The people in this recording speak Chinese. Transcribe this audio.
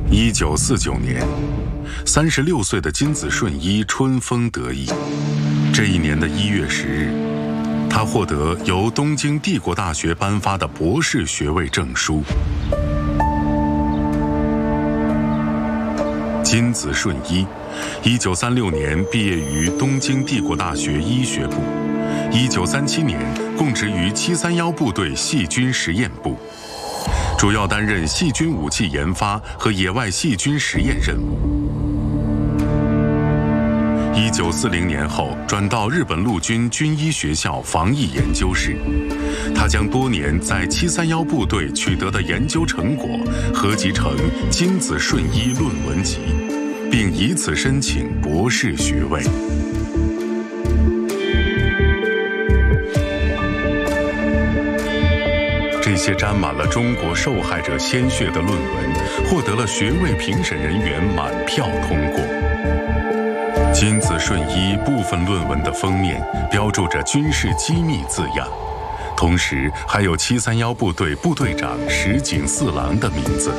1949年，36岁的金子顺一春风得意。这一年的1月10日，他获得由东京帝国大学颁发的博士学位证书。金子顺一，1936年毕业于东京帝国大学医学部，1937年供职于731部队细菌实验部，主要担任细菌武器研发和野外细菌实验任务。1940年后转到日本陆军军医学校防疫研究室，他将多年在731部队取得的研究成果合集成《金子顺一论文集》，并以此申请博士学位。这些沾满了中国受害者鲜血的论文，获得了学位评审人员满票通过。金子顺一部分论文的封面标注着军事机密字样，同时还有731部队部队长石井四郎的名字。